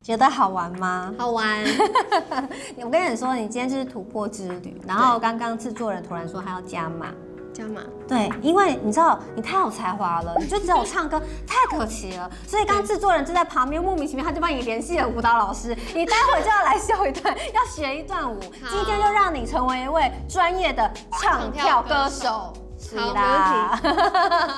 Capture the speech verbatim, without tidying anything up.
觉得好玩吗？ 好玩。 我跟你说，你今天就是突破之旅，然后刚刚制作人突然说他要加码。 加码。 对，因为你知道你太有才华了，你就只有唱歌，太可惜了。所以刚刚制作人就在旁边莫名其妙，他就帮你联系了舞蹈老师，你待会就要来秀一段，要学一段舞。今天就让你成为一位专业的唱跳歌手。 好，没问题。